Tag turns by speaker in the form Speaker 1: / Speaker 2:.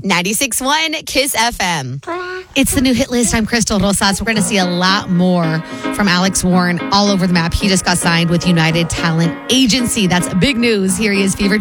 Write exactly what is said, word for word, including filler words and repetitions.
Speaker 1: ninety-six point one Kiss F M. It's the new hit list. I'm Crystal Rosas. We're going to see a lot more from Alex Warren all over the map. He just got signed with United Talent Agency. That's big news. Here he is, Fever